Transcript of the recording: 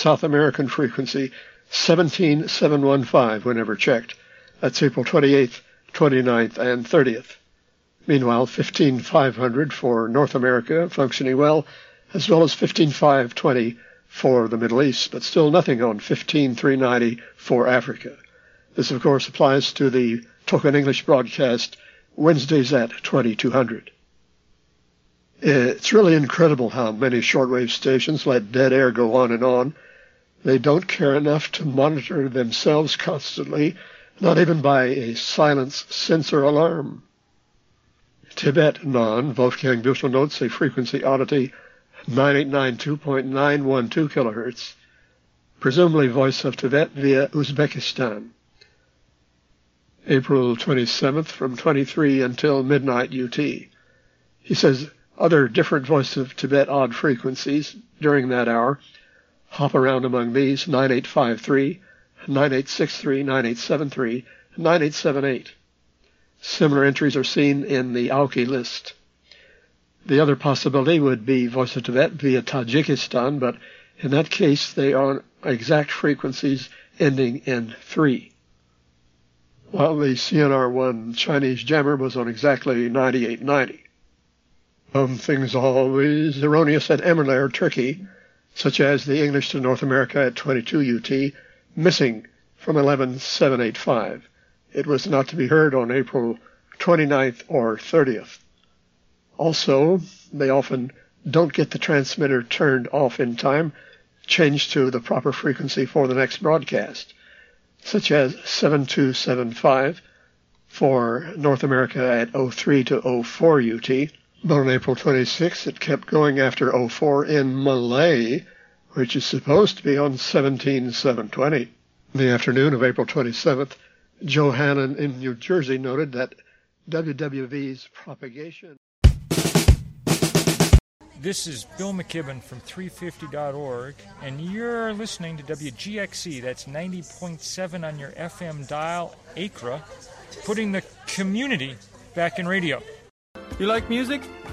South American frequency 17715 whenever checked. That's April 28th, 29th, and 30th. Meanwhile, 15500 for North America, functioning well, as well as 15520 for the Middle East, but still nothing on 15390 for Africa. This, of course, applies to the Token English broadcast Wednesdays at 2200. It's really incredible how many shortwave stations let dead air go on and on. They don't care enough to monitor themselves constantly, not even by a silence sensor alarm. Tibet Non, Wolfgang Büchel notes a frequency oddity 9892.912 kilohertz, presumably Voice of Tibet via Uzbekistan. April 27th from 23 until midnight UT. He says other different Voice of Tibet odd frequencies during that hour hop around among these 9853, 9863, 9873, 9878. Similar entries are seen in the Auki list. The other possibility would be Voice of Tibet via Tajikistan, but in that case they are on exact frequencies ending in 3. While the CNR-1 Chinese jammer was on exactly 9890. Things always erroneous at Emirler, Turkey, such as the English to North America at 22 UT, missing from 11785. It was not to be heard on April 29th or 30th. Also, they often don't get the transmitter turned off in time, changed to the proper frequency for the next broadcast, such as 7275 for North America at 03 to 04 UT. But on April 26th, it kept going after 04 in Malay, which is supposed to be on 17720. In the afternoon of April 27th, Joe Hannon in New Jersey noted that WWV's propagation. This is Bill McKibben from 350.org, and you're listening to WGXC. That's 90.7 on your FM dial, ACRA, putting the community back in radio. You like music?